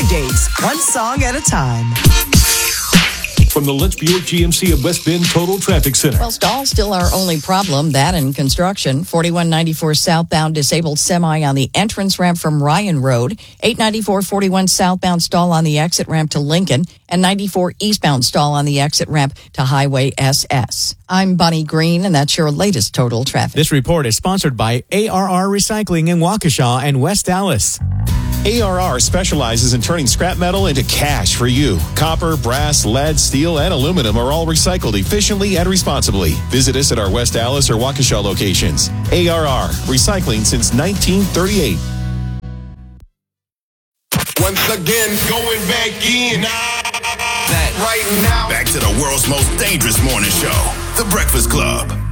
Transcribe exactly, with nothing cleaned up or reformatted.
days, one song at a time. From the Lynch Buick G M C of West Bend Total Traffic Center. Well, stalls still our only problem. That and construction. forty-one ninety-four southbound disabled semi on the entrance ramp from Ryan Road. eight ninety-four forty-one southbound stall on the exit ramp to Lincoln. And ninety-four eastbound stall on the exit ramp to Highway S S. I'm Bonnie Green, and that's your latest Total Traffic. This report is sponsored by A R R Recycling in Waukesha and West Dallas. A R R specializes in turning scrap metal into cash for you. Copper, brass, lead, steel, and aluminum are all recycled efficiently and responsibly. Visit us at our West Dallas or Waukesha locations. A R R, recycling since nineteen thirty-eight. Once again, going back in. That right now. Back to the world's most dangerous morning show, The Breakfast Club.